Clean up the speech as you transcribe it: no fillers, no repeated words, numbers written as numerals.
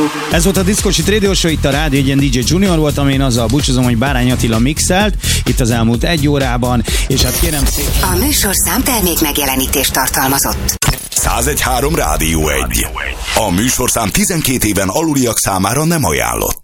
Ez volt a Diszkósit Radio Show, itt a Rádió Egyen DJ Junior voltam, én azzal búcsúzom, hogy Bárány Attila mixelt itt az elmúlt 1 órában, és hát kérem szépen... A műsorszám termék megjelenítést tartalmazott. 101.3 Rádió 1. A műsorszám 12 éven aluliak számára nem ajánlott.